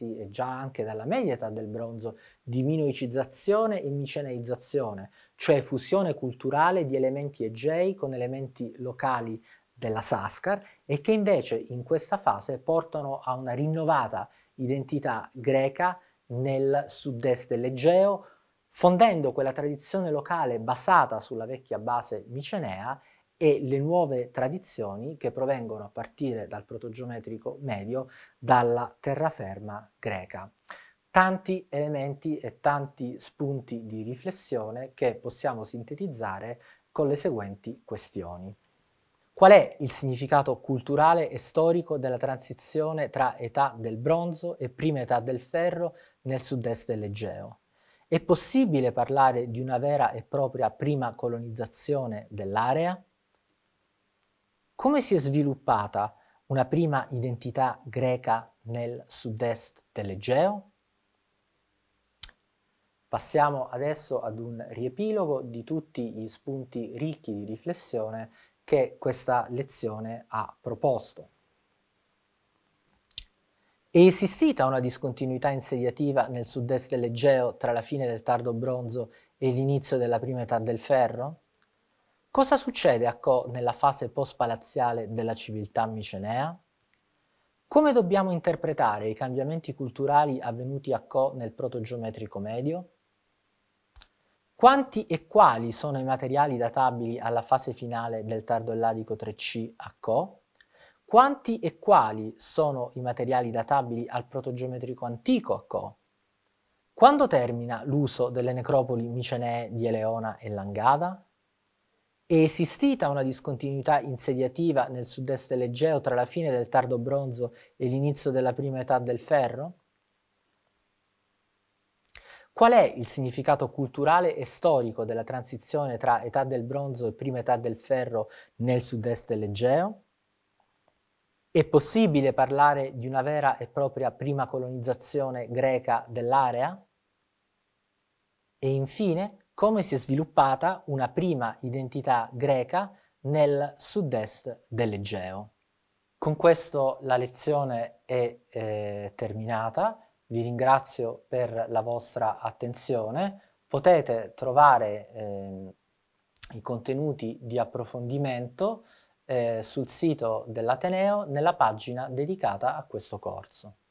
analisi e già anche dalla media età del bronzo di minoicizzazione e miceneizzazione, cioè fusione culturale di elementi egei con elementi locali della Saskar e che invece in questa fase portano a una rinnovata identità greca nel sud-est dell'Egeo, fondendo quella tradizione locale basata sulla vecchia base micenea e le nuove tradizioni che provengono a partire dal protogeometrico medio, dalla terraferma greca. Tanti elementi e tanti spunti di riflessione che possiamo sintetizzare con le seguenti questioni. Qual è il significato culturale e storico della transizione tra età del bronzo e prima età del ferro nel sud-est dell'Egeo? È possibile parlare di una vera e propria prima colonizzazione dell'area? Come si è sviluppata una prima identità greca nel sud-est dell'Egeo? Passiamo adesso ad un riepilogo di tutti gli spunti ricchi di riflessione che questa lezione ha proposto. È esistita una discontinuità insediativa nel sud-est dell'Egeo tra la fine del tardo bronzo e l'inizio della prima età del ferro? Cosa succede a Co nella fase post-palaziale della civiltà micenea? Come dobbiamo interpretare i cambiamenti culturali avvenuti a Co nel protogeometrico medio? Quanti e quali sono i materiali databili alla fase finale del tardo elladico 3C a Co? Quanti e quali sono i materiali databili al protogeometrico antico a Co? Quando termina l'uso delle necropoli micenee di Eleona e Langada? È esistita una discontinuità insediativa nel sud-est dell'Egeo tra la fine del tardo bronzo e l'inizio della prima età del ferro? Qual è il significato culturale e storico della transizione tra età del bronzo e prima età del ferro nel sud-est dell'Egeo? È possibile parlare di una vera e propria prima colonizzazione greca dell'area? E infine, come si è sviluppata una prima identità greca nel sud-est dell'Egeo? Con questo la lezione è terminata. Vi ringrazio per la vostra attenzione. Potete trovare i contenuti di approfondimento sul sito dell'Ateneo nella pagina dedicata a questo corso.